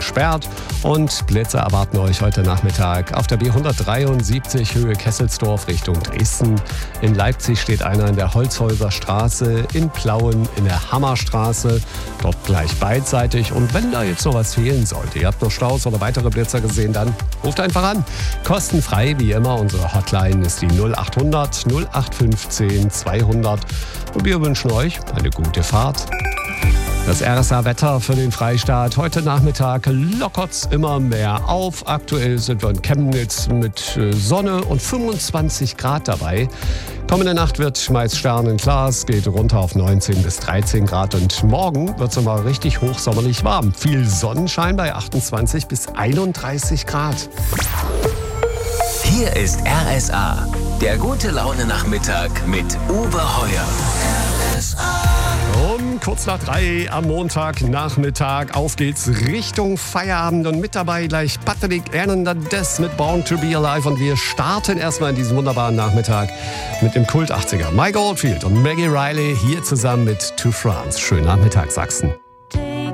gesperrt und Blitze erwarten euch heute Nachmittag auf der B173 Höhe Kesselsdorf Richtung Dresden. In Leipzig steht einer in der Holzhäuser Straße, in Plauen in der Hammerstraße, dort gleich beidseitig. Und wenn da jetzt noch was fehlen sollte, ihr habt noch Staus oder weitere Blitzer gesehen, dann ruft einfach an. Kostenfrei wie immer, unsere Hotline ist die 0800 0815 200 und wir wünschen euch eine gute Fahrt. Das RSA-Wetter für den Freistaat. Heute Nachmittag lockert's immer mehr auf. Aktuell sind wir in Chemnitz mit Sonne und 25 Grad dabei. Kommende Nacht wird meist sternenklar, es geht runter auf 19 bis 13 Grad und morgen wird es mal richtig hochsommerlich warm. Viel Sonnenschein bei 28 bis 31 Grad. Hier ist RSA, der gute Laune-Nachmittag mit Uwe Heuer. Um kurz nach 3 am Montagnachmittag. Auf geht's Richtung Feierabend und mit dabei gleich Patrick Hernandez mit Born to be Alive. Und wir starten erstmal in diesem wunderbaren Nachmittag mit dem Kult 80er. Mike Oldfield und Maggie Riley hier zusammen mit To France. Schönen Nachmittag, Sachsen.